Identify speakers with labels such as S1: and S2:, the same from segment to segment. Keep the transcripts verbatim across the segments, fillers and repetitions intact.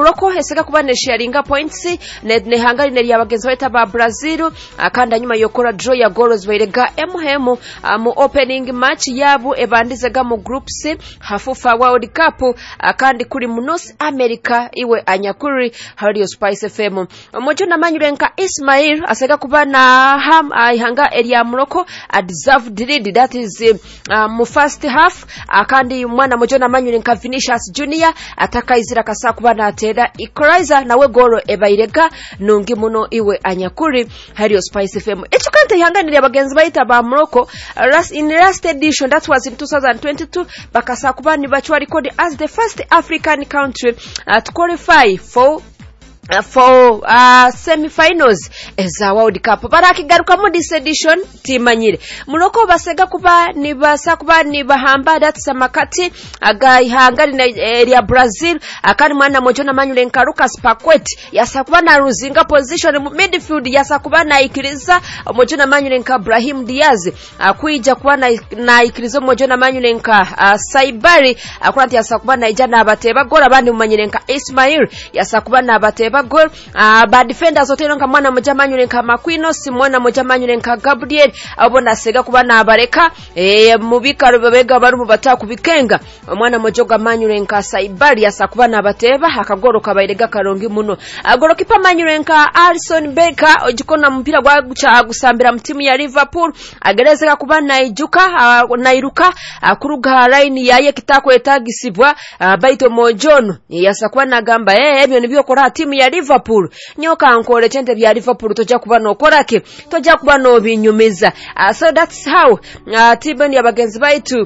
S1: Morocco esega kuba ne sharinga points ne ne hangari ne yabagenzi baita ba Brazil akanda nyuma yokora draw ya goals bairega emuhemu mu opening match yabu ebandizega mu group C hafufa World Cup akandi kuri munos America iwe anyakuri Radio Spice F M mojo na manyurenka Ismail asega kuba na ham ihanga area Morocco a deserved lead, that is uh, mu first half akandi mwana mojo na manyurenka Vinicius Junior ataka izira kasa kuba na atera equalizer nawe goro ebairega nungi muno iwe anyakuri Radio Spice F M echukante ihanga abagenzi baita ba Morocco uh, in last edition that was in twenty twenty-two bakasa kuba ni bachwa record as the first African country uh, to qualify for Uh, for uh, semi-finals eza World Cup barakigaruka mu this edition timanyire Morocco basega kuba ni basa kuba ni bahamba datsa makati aga ihangari na area Brazil akani mwana mojo na manyule Lucas Paquet yasakuba na ruzinga position mu midfield yasakuba na ikiriza mojo na manyule nka Brahim Diaz akuija kuba na, na ikirizo mojo na manyule nka uh, Saibari akuranti yasakuba na ijana abateba gora bandi mu manyule nka Ismail yasakuba na abateba goal uh, ba defenders otero nka mwana mujamanyure nka Makwino Simona mujamanyure nka Gabriel abona sega kuba na abareka eh mubika rubega baru mubata kubikenga mwana mojoga manyure nka Saibari yasakuba na abateba akagoro kabairega karongi muno agoro kipa manyure nka Alisson Becker ojikona mpira gwa gucha gusambira mtimu ya Liverpool agerezeka kuba na ijuka uh, na iruka uh, kuruga line yaye kitako etagisibwa uh, baito mojono yasakuba na gamba eh ebyo nibyo kora timu ya Liverpool nyoka ankole chente bya Liverpool toja kuba no korake toja kuba no binyumiza uh, so that's how uh, timu ya bagenzi baitu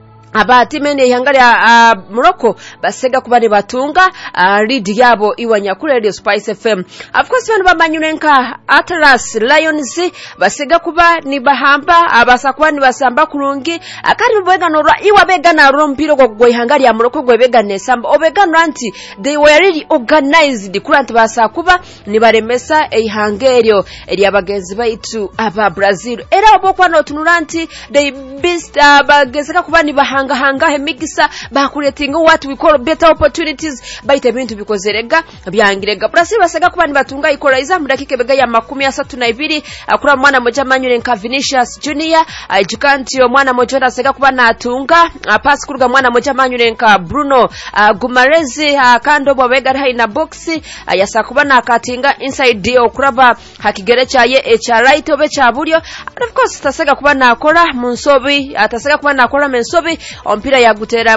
S1: aba timene ihangari uh, Morocco basega kuba ne batunga uh, lead yabo iwanyakure Radio Spice F M. Of course bano bamanyurenka Atlas Lions basega kuba ni bahamba abasa kuba ni basamba kurungi akari mbega no iwa bega na rompiro go ihangari ya Morocco go bega ne samba obega ranti they were really organized kuranti basa kuba ni baremesa ihangerio eri abagenzi baitu aba Brazil era obokwa no tunuranti they best uh, bagezeka kuba ni bahanga hanga hanga hemigisa bakuletinga what we call better opportunities baita bintu bikozerega byangirega Brazil basega kuba ni batunga ikoraiza mudakike bega ya makumi asatu na ibiri akura mwana moja manyure nka Vinicius Junior ajikanti yo mwana moja nasega kuba na atunga pass kuruga mwana moja manyure nka Bruno uh, Gumarezi uh, kando bwega haina boxi uh, yasakuba na akatinga inside yo kuraba hakigere chaye echa right obe cha buryo and of course tasega kuba na akora munsobi atasega kuba na akora mensobi ompira ya gutera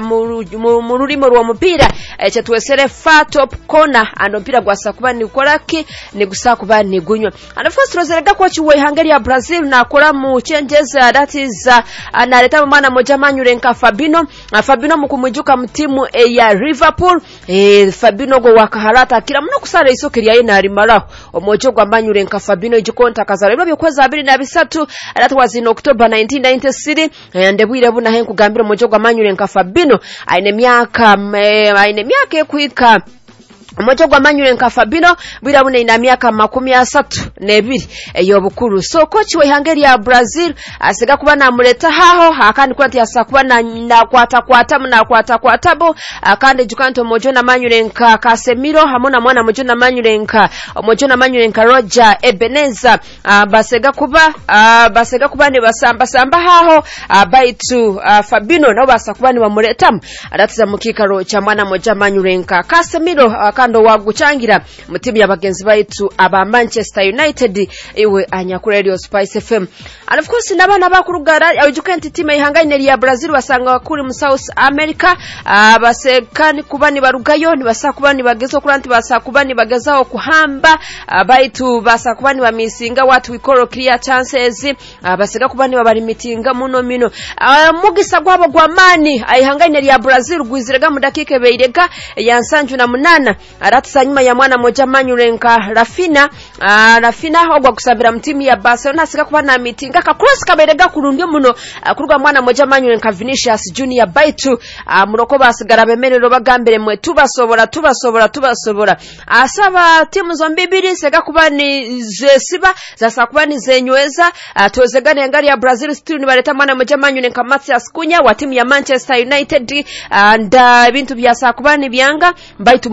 S1: mu rurimo rwo mupira eche tuwesere far top corner and ompira gwasa kuba ni ukoraki ni gusa kuba ni gunywa and of course rozerega kwa chiwe hangari ya Brazil na akora mu changes uh, that is uh, analeta mwana moja manyure nka Fabinho uh, Fabinho mukumujuka mtimu eh, ya Liverpool eh, Fabinho go wakaharata kila muno kusara isokeri ya ina arimara omojo gwa manyure nka Fabinho ijikonta kazara ibyo kweza abiri na bisatu that was in October nineteen ninety-three and ebwire buna henku gambira mojo gwa manyure nka Fabinho aine miaka aine miaka ekuika mojo gwa manyure nka Fabinho bwira bune ina miaka makumi asatu nebiri eyo bukuru so coach we hangeri ya Brazil asega kuba na muleta haho akandi kwati asakuba na, na kwata kwata mna kwata kwatabo akandi jukanto mojo na manyure nka Casemiro hamona mwana mojo na manyure nka mojo na manyure nka Roger Ebeneza uh, basega kuba uh, basega kuba ne basamba samba haho uh, baitu uh, Fabinho no basakuba ni bamuleta adatiza mukikaro cha mwana moja manyure nka Casemiro uh, kando waguchangira mutimu ya bagenzi baitu aba Manchester United iwe anyakure Radio Spice F M and of course nabana bakurugara ajukanti timu ihangane ya Brazil basanga kuri mu South America uh, basekani kubani barugayo ni basakubani bagezo kuranti basakubani bagezaho kuhamba uh, baitu basakubani bamisinga what we call clear chances uh, basega kubani babari mitinga muno mino uh, mugisa gwabo gwamani ihangane ya Brazil gwizirega mu dakike beirega yansanju na munana aratsa nyuma ya mwana moja manyure nka Rafina uh, Rafina ogwa kusabira mtimu ya Barcelona sika kuba na mitinga ka cross kaberega kurungi muno uh, kurugwa mwana moja manyure nka Vinicius Junior baitu uh, muroko basigara bemerero bagambere mwe tubasobora tubasobora tubasobora asaba timu zombi bibiri sika kuba ni zesiba zasa kuba ni zenyweza uh, tozegane ngari ya Brazil still ni bareta mwana moja manyure nka Matheus Cunha wa timu ya Manchester United and uh, bintu byasa kuba ni byanga baitu muroko bas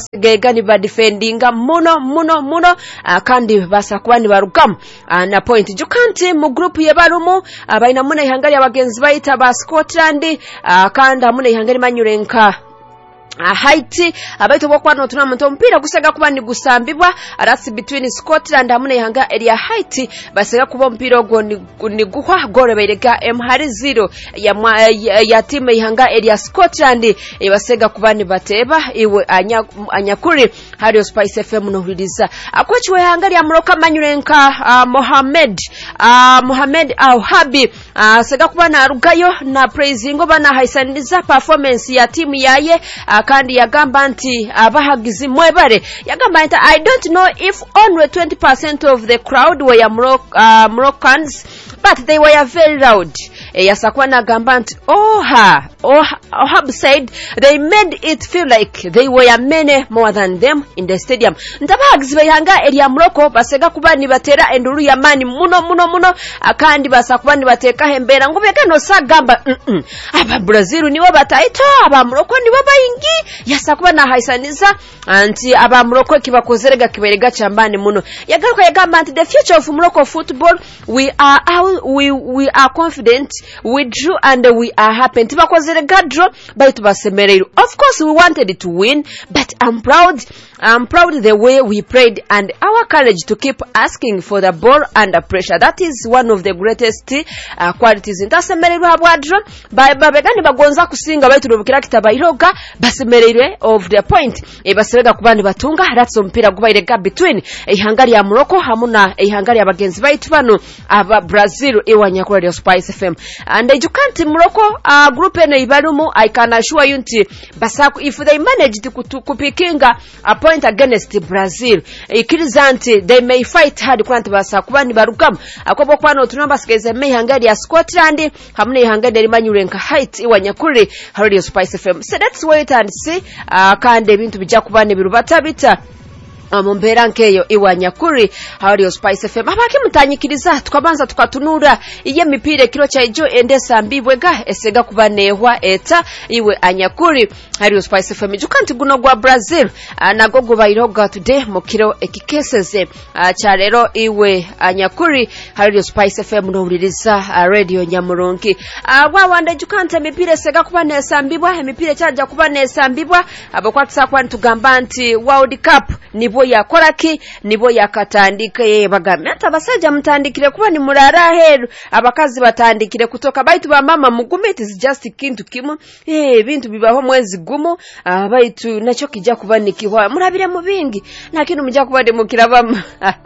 S1: basigega ni ba defendinga muno muno muno uh, kandi basa kuba ni barugamu uh, na point jukanti mu group ye barumu abaina uh, muna ihangari abagenzi bayita ba Scotland uh, kandi muna ihangari manyurenka Uh, Haiti abaito bokwa no tunamento mpira kusega kuba ni gusambibwa arasi between Scotland hamwe ihanga area Haiti basega kuba mpira go ni, ni guhwa gore berega M hari zero ya, mwa, ya, ya timu ihanga area Scotland e basega kuba ni bateba iwe anya, anyakuri hari Spice F M no huliza akochwe ihanga ya Mroka Manyurenka uh, Mohamed uh, Mohamed au Habi uh, sega kuba na rugayo na praise ngo bana haisaniza performance ya timu yaye uh, kandi yagamba nti abahagizi mwebare yagamba nti I don't know if only twenty percent of the crowd were Morocc uh, Moroccans but they were very loud. E, yasakwa nagamba nti oha Ohab said they made it feel like they were many more than them in the stadium. Ndabahagizi bayanga area Morocco basega kuba ni batera enduru ya mani muno muno muno akandi basakuba ni bateka hembera ngo bega no sagamba mm -mm. Aba Brazil nibo bataito aba Morocco nibo bayingi yasakuba na haisaniza anti aba Morocco kibakozerega kiberega chambani muno yagaruka yagamba anti the future of Morocco football we are out, we we are confident we drew and we are happy tibakozerega draw baitu basemereiro. Of course we wanted to win but I'm proud I'm proud the way we played and our courage to keep asking for the ball under pressure. That is one of the greatest uh, qualities ntasemereiro habwadro babegani bagonza kusinga baitu robukira kitabayiroga basemereire of the point e basega kubandi batunga ratso mpira gubairega between ihangari ya Morocco hamuna ihangari abagenzi baitu bano aba Brazil ewanyakura Radio Spice F M and you can't Morocco uh, group ene ibarumu I can assure you nti basaku if they managed to kupikinga a point against Brazil ikirizanti they may fight hard kwanti basaku bandi barugamu akobo kwano tunamba sigeze me ihangari ya Scotland hamuna ihangari ya Manyurenka Haiti ewanyakura Radio Spice F M. So let's wait and see uh, kandi ebintu bijja kubane birubata bita Mumbera nkeyo iwanyakuri Radio Spice F M abaki mutanyikiriza tukabanza tukatunura iye mipire kilo cha ijo endesa mbibwega esega kubanehwa eta iwe anyakuri Radio Spice F M jukanti guno gwa Brazil uh, nagogo bairoga today mukiro ekikeseze uh, cha rero iwe anyakuri Radio Spice F M no uririza uh, radio Nyamurongi uh, wawanda jukanti mipire esega kubanesa mbibwa mipire chaja kubanesa mbibwa abakwatsa kwa ntugamba nti World Cup nibo yakoraki nibo yakatandike bagamye atabasajja mutandikire kuba ni murara heru abakazi batandikire kutoka baitu ba mama mugume it is just kintu kimu eh bintu bibaho mwezi gumu abaitu nacho kijja kuba nikihwa murabire mu bingi nakino mujja kuba demukira bama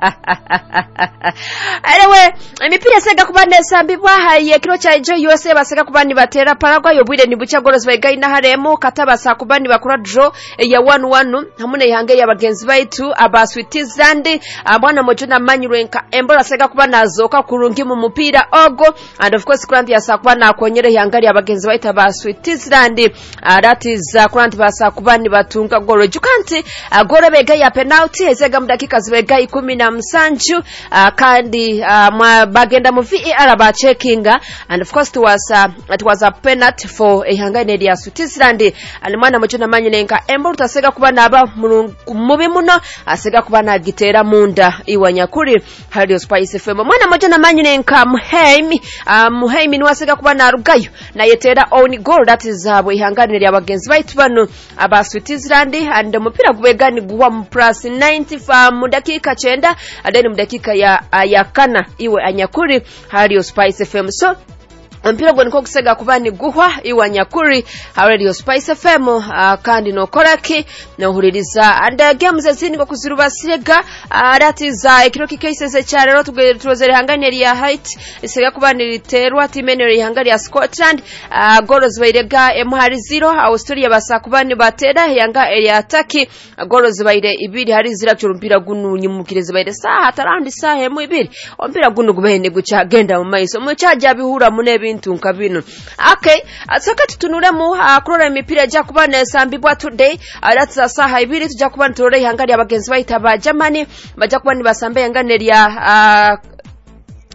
S1: erewe emipira sega kuba nesambibwa haye kiro cha ijo yose baseka kuba ni batera Paraguay yobwire ni bucha goros bayigaina haremo kataba sakubani bakura draw ya one one hamune ihange yabagenzi baitu aba Switzerland abana mojuna Manyurenka embora sega kuba nazoka kurungi mu mupira ogo and of course Grant yasakuba nakonyere yangari abagenzi baita ba Switzerland uh, that is uh, Grant basakuba ni batunga goro jukanti uh, goro bega ya penalty ezega mu dakika zibega ikumi na musanju uh, kandi uh, bagenda mu V A R ba checking and of course it was uh, it was a penalty for ihangane ya Switzerland alimana mojuna Manyurenka embora tasega kuba naba mubi muno asega kuba na gitera munda iwanyakuri Radio Spice F M mwana moja na Manyurenka Muheimi uh, Muheimi ni wasega kuba na rugayo na yetera own goal that is abo uh, ihanganira abagenzi baitu bano aba Switzerland and mupira gubegani guwa mu plus ninety fa mu dakika cyenda adeni mu dakika ya uh, ya kana iwe anyakuri Radio Spice F M. So mpira gwo niko kusega kubani guhwa iwanyakuri Radio Spice F M uh, kandi no koraki no huririza and uh, games zini ko kuzirubasirega uh, that is uh, ikiroki cases cha rero tugezere hangani ya height isega kubani literwa timenere ihangari ya Scotland uh, goals bairega M hari zero Australia basakubani batera yanga ya ataki uh, goals baire ibiri hari zira cyurumpira gunu nyimukireze baire saha atarandi saha mu ibiri ompira gunu gubene guca genda mu maiso mu cyaja bihura munebe ntunka bino. Okay, atsoka tutunure mu akurora imipira ja kubana sambibwa today aratsa saha ibiri tujja kubana turore ihangari abagenzi bayita ba Germany baja kubani basambe yanganeri ya uh,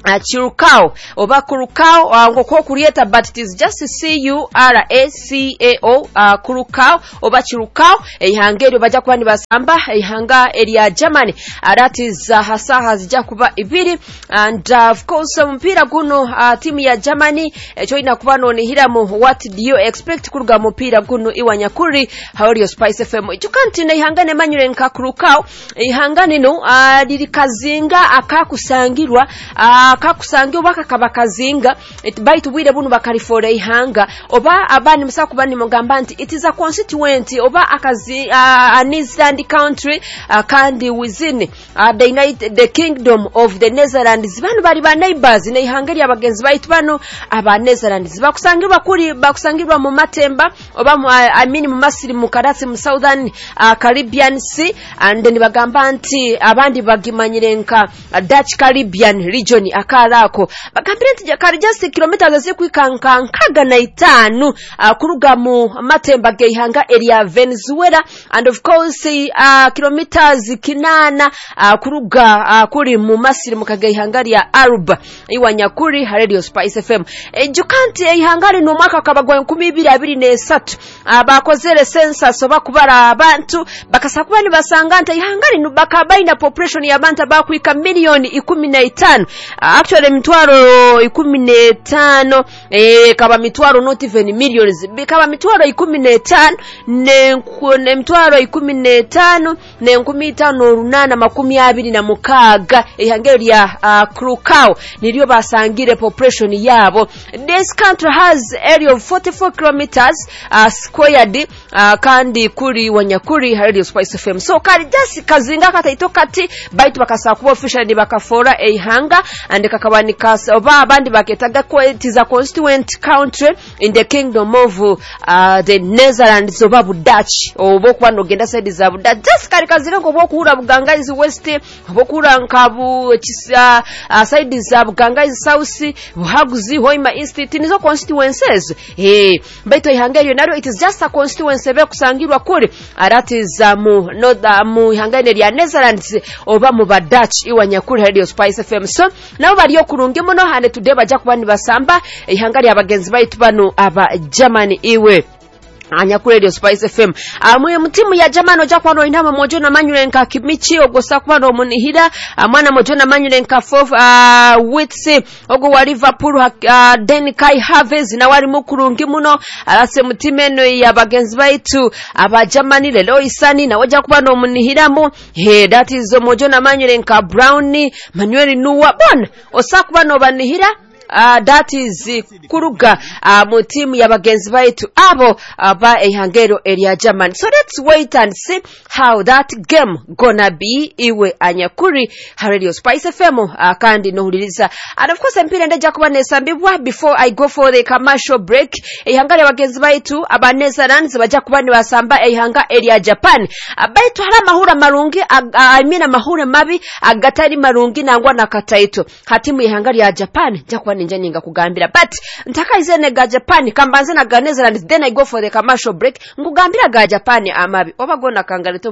S1: Uh, Curacao oba Curacao uh, ngoko kurieta but it is just C U R A C A O uh, Curacao oba Curacao ehangeri baja kuba ni basamba ehanga area Germany uh, that is uh, hasaha zija kuba ibiri and uh, of course mpira guno uh, timu ya Germany echo ina kuba no nihira mu what do you expect kuruga mupira guno iwanyakuri Haurio Spice F M ichukanti na ihangane manyure nka Curacao ihangane no uh, diri kazinga akakusangirwa uh, akakusangyo baka kabakazinga baitu bwire bunu bakalifora ihanga oba abani musaku bani mugamba nti it is a constituent oba akazi uh, an Iceland country uh, kandi within uh, the United the Kingdom of the Netherlands banu bali ba neighbors ne ihangeri abagenzi baitu bano aba Netherlands bakusangirwa kuri bakusangirwa mu matemba oba mu, uh, I mean mu Masiri mu Karasi mu Southern uh, Caribbean Sea and then bagamba nti abandi bagimanyirenka uh, Dutch Caribbean region akarako bagambira nti jakari just kilometers zikuikanka nkaga na itanu uh, kuruga mu matemba geihanga area Venezuela and of course uh, kilometers kinana uh, kuruga uh, kuri mu Masiri mu kageihanga ya Aruba iwanyakuri Radio Spice F M e, jukanti eihangari no mwaka kabagwa nkumi ibiri abiri ne esatu uh, bakozere census oba kubara abantu bakasakuba ni basanga nti eihangari no bakabaina population ya abantu bakwika milioni ikumi na itano uh, actually mitwaro ikumi na tano eh kaba mitwaro not even millions bikaba mitwaro ikumi na tano ne ne mitwaro ikumi na tano ne nkumi tano runana makumi abiri na mukaga ehangero ya uh, Curacao nilio basangire population yabo. This country has area of forty-four kilometers uh, squared uh, kandi kuri wanyakuri Radio Spice F M so kali just kazinga kataito kati baitu bakasakuba officially bakafora ehanga and kakabani kasa oba abandi baketaga ko it is a constituent country in the Kingdom of uh, the Netherlands oba Dutch obo kwano genda side za Dutch just kali kazira ko bokura Bugangazi West bokura nkabu chisa uh, side za Bugangazi South Buhaguzi Hoima East nizo constituencies eh baito ihangeri naro it is just a constituency be kusangirwa kuri that is uh, mu no uh, mu ihangeri ya Netherlands oba mu ba Dutch iwanyakuri Radio Spice F M so nabo bali okurunge muno hande today baja kubani basamba ihangari abagenzi baitu bano aba Germany iwe anyakuri Radio Spice F M amwe mtimu ya Germany oja kwano inama mojo na manyure nka Kimichi ogosa kwano munihira mwana mojo na manyure nka fof uh, Witsi ogo wa Liverpool uh, Den Kai Havertz na wali mukurungi muno alase mtimeno ya bagenzi baitu aba Germany lelo isani na oja kwano munihira mu he that is mojo na manyure nka Brown Manuel Nuwa bon osakwano banihira Uh, that is uh, kuruga uh, mu timu ya bagenzi baitu abo aba ehangero area German so let's wait and see how that game gonna be iwe anyakuri Radio Spice F M uh, kandi nohuliriza and of course mpira ndaja kuba nesambibwa before I go for the commercial break ehangare bagenzi baitu aba Netherlands baja kuba ni basamba ehanga area Japan abaitu hala mahura marungi I mean mahura mabi agatari marungi nangwa nakataito hatimu ehangari ya Japan jakwa ninja ninga kugambira but ntaka izene ga Japan kambanze na ga Netherlands then I go for the commercial break ngugambira ga Japan amabi oba gona kangalito